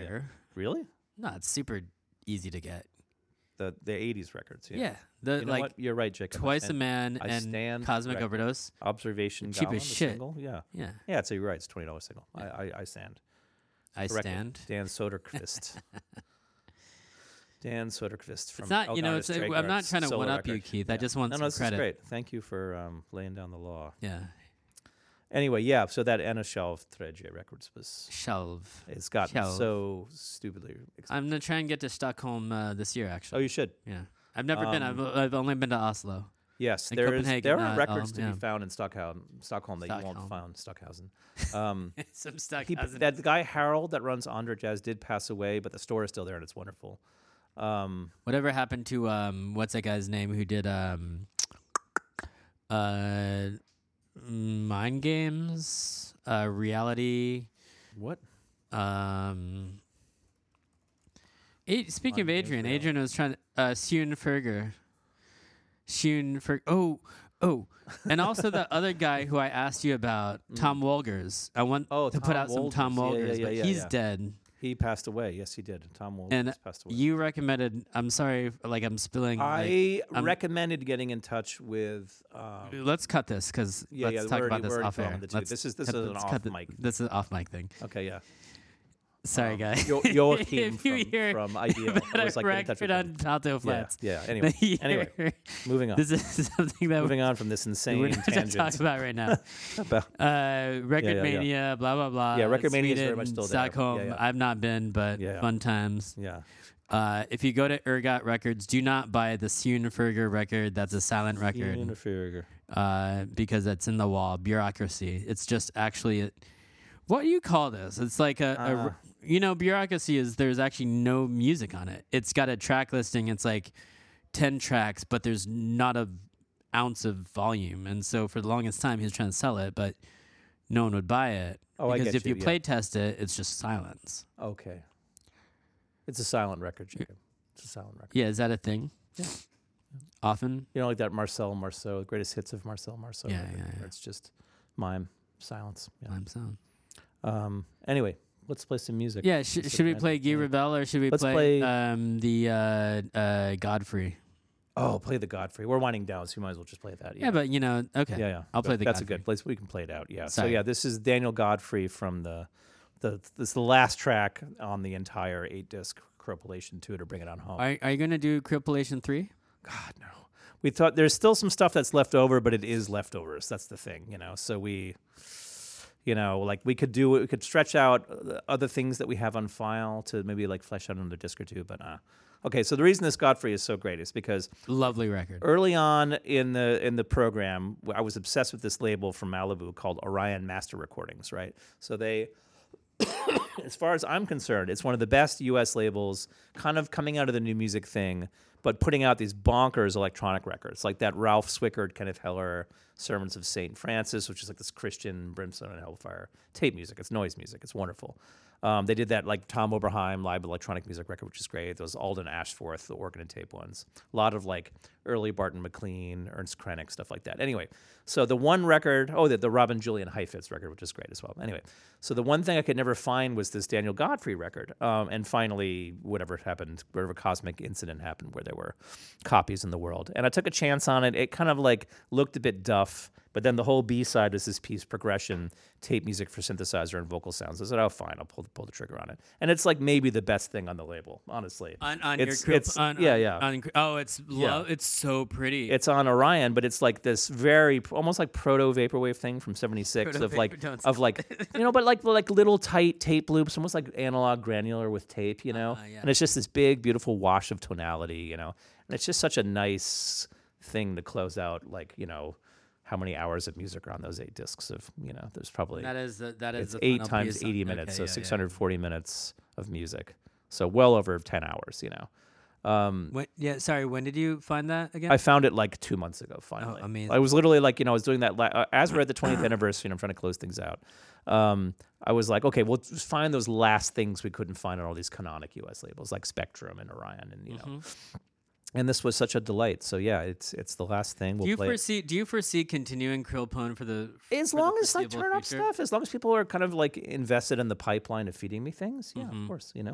rare. Really? No, it's super easy to get. The 80s records. Yeah. Yeah, the You know like what? You're right, Jacob. Twice a Man I and stand Cosmic corrected. Overdose. Observation Cheap Gala, as the shit. single. Yeah. Yeah, Yeah, so you're right. It's $20 single. Yeah. I stand. I Corrected. stand. Dan Soderquist. Dan Soderquist from It's not, Elk you know, Artist I'm not Trademarks trying to solo one up you, record. Keith. Yeah. I just want No, some this credit. is great. Thank you for laying down the law. Yeah, Anyway, yeah, so that Anna Shelf Treje Records was... shelve. It's gotten Shelf. so stupidly expensive. I'm gonna try and get to Stockholm this year. Oh, Actually, you should. yeah, I've never been. I've only been to Oslo. Yes, In there Copenhagen, are records to yeah. be found in Stockholm that you won't Stockholm. find Stockhausen. Some Stockhausen. That guy Harold that runs Andre Jazz did pass away, but the store is still there and it's wonderful. Whatever happened to what's that guy's name who did Mind Games, Reality. What? Speaking of Mind Games, Adrian, Reality. Adrian was trying to Schoenferger. Oh, and also the other guy who I asked you about, Tom Wolgers. I want to put Tom out some Tom Wolgers. Wolgers, Yeah, but yeah, he's yeah. dead. He passed away. Yes, he did. Tom Wolf And passed away. you recommended. I'm sorry, like I'm spilling. I I'm- recommended getting in touch with. Let's cut this because let's talk about this off air. This is an off mic. This is an off mic thing. Okay, yeah. Sorry, guys. Joachim If you hear from Ideal. I was like, get in touch with record him. on Palto Yeah, Flats. yeah. Anyway, moving on. This is something that Moving on from this we're insane not going to talk tangent. about right now. About- Record Mania, blah blah blah. Yeah, Record Mania is very Sweden, much still there. Stockholm. Yeah, yeah. I've not been, but Yeah, yeah. fun times. yeah. If you go to Ergot Records, do not buy the Schoenferger record. That's a silent record. Because it's in the wall. Bureaucracy. It's just actually what do you call this? It's like bureaucracy is there's actually no music on it. It's got a track listing. It's like 10 tracks, but there's not a ounce of volume. And so for the longest time, he was trying to sell it, but no one would buy it. Oh, I because get if you you, yeah. play test it, it's just silence. Okay. It's a silent record, Jacob. It's a silent record. Yeah, is that a thing? Yeah. Often? You know, like that Marcel Marceau, greatest hits of Marcel Marceau. Yeah, record, yeah, yeah. where it's just mime, silence. Yeah. I'm sound. Anyway, let's play some music. Yeah, should we play Guy Rebel or should we Let's play play- the Godfrey? Oh, play the Godfrey. We're winding down, so you might as well just play that. Yeah, but okay. Yeah, yeah. I'll play the That's Godfrey. a good place. We can play it out. Yeah. Sorry. So yeah, this is Daniel Godfrey from this is the last track on the entire 8-disc Corpulation 2 to bring it on home. Are you going to do Cripulation 3? God no. We thought there's still some stuff that's left over, but it is leftovers. That's the thing, So we, like we could stretch out other things that we have on file to maybe like flesh out another disc or two. But okay. So the reason this Godfrey is so great is because Lovely record. early on in the program, I was obsessed with this label from Malibu called Orion Master Recordings. Right. So they. As far as I'm concerned, it's one of the best U.S. labels, kind of coming out of the new music thing, but putting out these bonkers electronic records, like that Ralph Swickard, Kenneth Heller, Sermons of St. Francis, which is like this Christian brimstone and hellfire tape music. It's noise music. It's wonderful. They did that like Tom Oberheim live electronic music record, which is great. Those Alden Ashforth, the organ and tape ones. A lot of like early Barton McLean, Ernst Krenek, stuff like that. Anyway, so the one record, the Robin Julian Heifetz record, which is great as well. Anyway, so the one thing I could never find was this Daniel Godfrey record. And finally, whatever cosmic incident happened where there were copies in the world. And I took a chance on it. It kind of like looked a bit duff. But then the whole B-side was this piece, Progression, tape music for synthesizer and vocal sounds. I said, oh, fine, I'll pull the trigger on it. And it's like maybe the best thing on the label, honestly. It's so pretty. It's on Orion, but it's like this very, almost like proto-vaporwave thing from 76 but like little tight tape loops, almost like analog granular with tape, Yeah. And it's just this big, beautiful wash of tonality, And it's just such a nice thing to close out, like, how many hours of music are on those 8 discs of, there's probably... It's It's the 8 final times piece. 80 minutes, so Okay, yeah, 640 minutes of music. So well over 10 hours, When did you find that again? I found it like 2 months ago, finally. Oh, amazing. I was literally like, I was doing that, as we're at the 20th anniversary and I'm trying to close things out. I was like, okay, we'll just find those last things we couldn't find on all these canonic US labels like Spectrum and Orion and, And this was such a delight. So yeah, it's the last thing. Do you foresee continuing Krillpone for the as for long the as I foreseeable turn up future? stuff, as long as people are kind of like invested in the pipeline of feeding me things, yeah, of course,